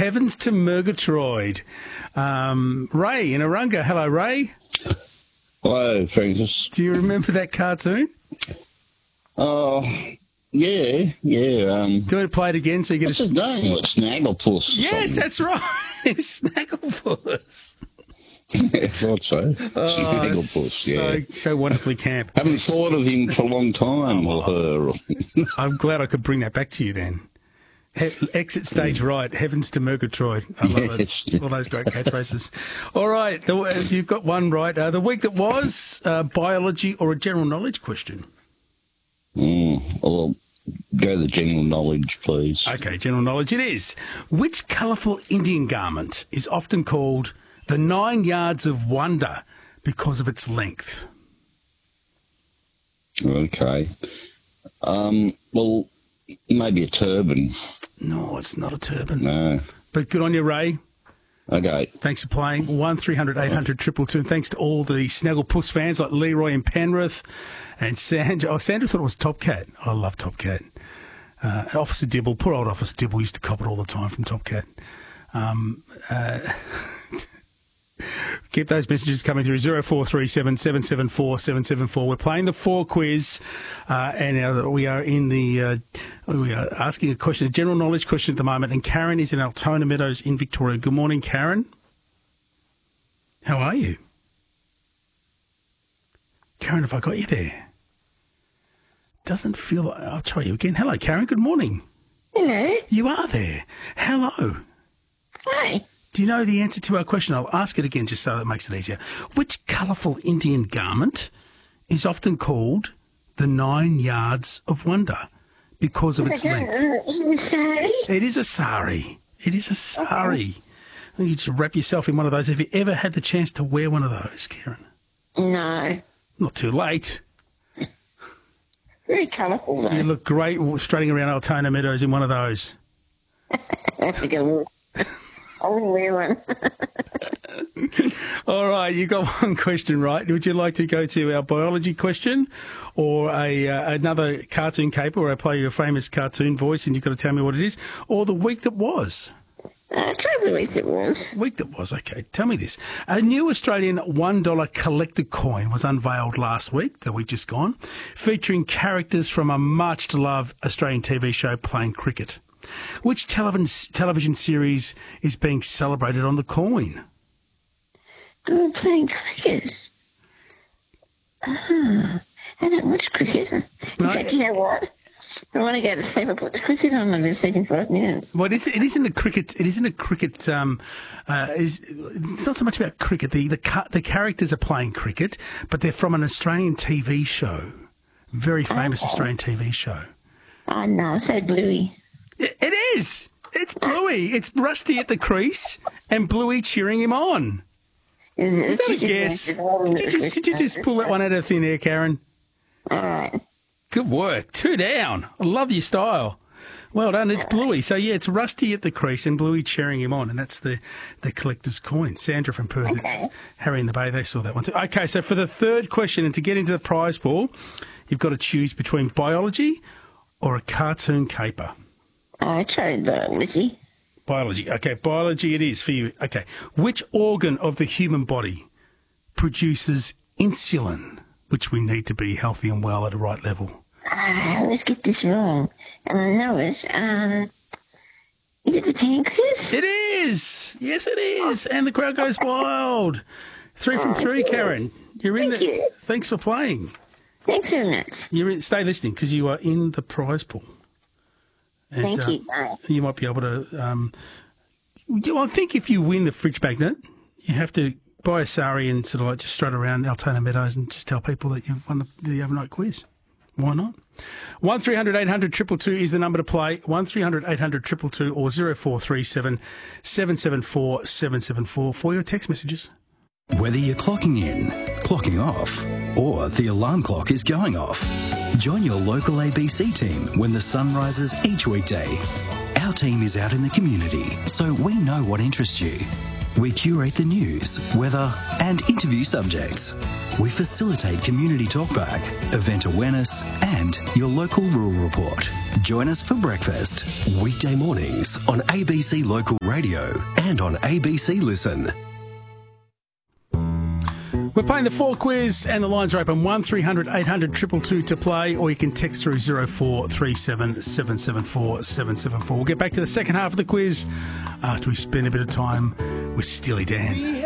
Heavens to Murgatroyd. Ray in Arunga. Hello, Ray. Hello, Francis. Do you remember that cartoon? Oh, yeah. Do you want to play it again so you get What's his name? Like Snagglepuss. Yes, that's right. Snagglepuss. I thought so. Snagglepuss, yeah. So wonderfully camp. Haven't thought of him for a long time, or her. I'm glad I could bring that back to you then. Exit stage right, Heavens to Murgatroyd. I love it. All those great catchphrases. All right, you've got one right. The week that was, biology or a general knowledge question? Well, go the general knowledge, please. Okay, general knowledge it is. Which colourful Indian garment is often called the 9 yards of wonder because of its length? Okay. Well, maybe a turban. No, it's not a turban. No. But good on you, Ray. Okay. Thanks for playing. 1300 800 222. And thanks to all the Snagglepuss fans like Leroy in Penrith and Sandra. Oh, Sandra thought it was Top Cat. I love Top Cat. Officer Dibble, poor old Officer Dibble used to cop it all the time from Top Cat. Keep those messages coming through 0437 774 774. We're playing the 4 quiz, and we are asking a question, a general knowledge question at the moment. And Karen is in Altona Meadows in Victoria. Good morning, Karen. How are you, Karen? Have I got you there? Doesn't feel like. I'll try you again. Hello, Karen. Good morning. Hello. You are there. Hello. Hi. Do you know the answer to our question? I'll ask it again just so that makes it easier. Which colourful Indian garment is often called the 9 yards of wonder because of its length? Is it a sari? It is a sari. It is a sari. You just wrap yourself in one of those. Have you ever had the chance to wear one of those, Karen? No. Not too late. Very colourful, though. You look great strutting around Altona Meadows in one of those. I think I will. I wouldn't wear one. All right, you got one question right. Would you like to go to our biology question or another cartoon caper where I play your famous cartoon voice and you've got to tell me what it is, or the week that was? Try the week that was. Week that was, okay. Tell me this. A new Australian $1 collector coin was unveiled last week, the week just gone, featuring characters from a much-loved Australian TV show playing cricket. Which television series is being celebrated on the coin? I'm playing cricket. I don't watch cricket. In fact, you know what? I want to go to sleep. I put the cricket on and then sleep in 5 minutes. Well, it isn't a cricket. It isn't a cricket. It's not so much about cricket. The characters are playing cricket, but they're from an Australian TV show, very famous Australian TV show. Oh no, so bluey. It is. It's Bluey. It's Rusty at the crease and Bluey cheering him on. Is that a guess? Did you just pull that one out of thin air, Karen? All right. Good work. 2 down. I love your style. Well done. It's Bluey. So, yeah, it's Rusty at the crease and Bluey cheering him on, and that's the collector's coin. Sandra from Perth, Harry in the Bay, they saw that one too. Okay, so for the third question, and to get into the prize pool, you've got to choose between biology or a cartoon caper. I tried biology. Biology. Okay, biology it is for you. Okay. Which organ of the human body produces insulin, which we need to be healthy and well at a right level? I always get this wrong, and I know it. Is it the pancreas? It is. Yes, it is. And the crowd goes wild. 3 from 3, Karen. You're in there. Thanks for playing. Thanks very much. Stay listening because you are in the prize pool. And, thank you. Bye. You might be able to. I think if you win the fridge magnet, you have to buy a sari and sort of like just strut around Altona Meadows and just tell people that you've won the overnight quiz. Why not? 1300 800 222 is the number to play. 1300 800 222 or 0437 774 774 for your text messages. Whether you're clocking in, clocking off, or the alarm clock is going off, join your local ABC team when the sun rises each weekday. Our team is out in the community, so we know what interests you. We curate the news, weather, and interview subjects. We facilitate community talkback, event awareness, and your local rural report. Join us for breakfast. Weekday mornings on ABC Local Radio and on ABC Listen. We're playing the 4 quiz and the lines are open 1300 800 222 to play, or you can text through 0437 774 774. We'll get back to the second half of the quiz after we spend a bit of time with Steely Dan.